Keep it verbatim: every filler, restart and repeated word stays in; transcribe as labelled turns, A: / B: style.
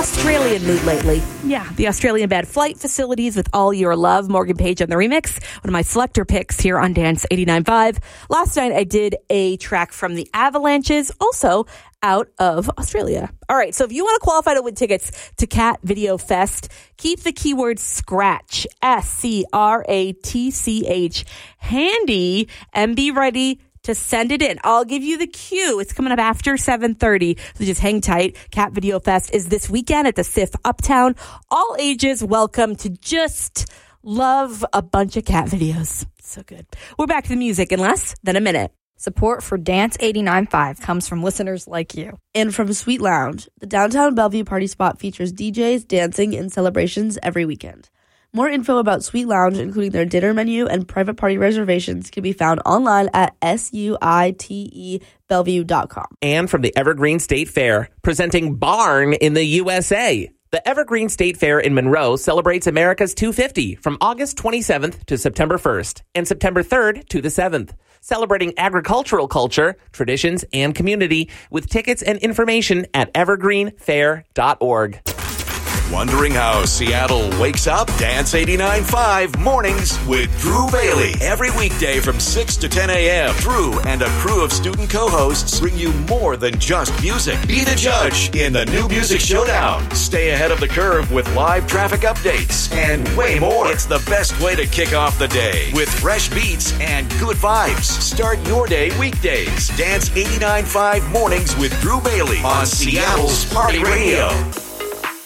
A: Australian mood lately. Yeah, the Australian band Flight Facilities with All Your Love, Morgan Page on the remix. One of my selector picks here on Dance eighty-nine point five. Last night I did a track from the Avalanches, also out of Australia. All right, so if you want to qualify to win tickets to Cat Video Fest, keep the keyword SCRATCH, S C R A T C H, handy, and be ready to send it in. I'll give you the cue. It's coming up after seven thirty, so just hang tight. Cat Video Fest is this weekend at the S I F Uptown. All ages welcome to just love a bunch of cat videos. So good. We're back to the music in less than a minute.
B: Support for Dance eighty-nine point five comes from listeners like you.
C: And from Sweet Lounge, the downtown Bellevue party spot features D Js, dancing, and celebrations every weekend. More info about Sweet Lounge, including their dinner menu and private party reservations, can be found online at suite bellevue dot com.
D: And from the Evergreen State Fair, presenting Barn in the U S A. The Evergreen State Fair in Monroe celebrates America's two fifty from August twenty-seventh to September first and September third to the seventh. Celebrating agricultural culture, traditions, and community with tickets and information at evergreen fair dot org.
E: Wondering how Seattle wakes up? Dance eighty-nine point five mornings with Drew Bailey. Every weekday from six to ten a.m. Drew and a crew of student co-hosts bring you more than just music. Be the judge in the New Music Showdown. Stay ahead of the curve with live traffic updates and way more. It's the best way to kick off the day with fresh beats and good vibes. Start your day weekdays. Dance eighty-nine point five mornings with Drew Bailey on Seattle's Party Radio.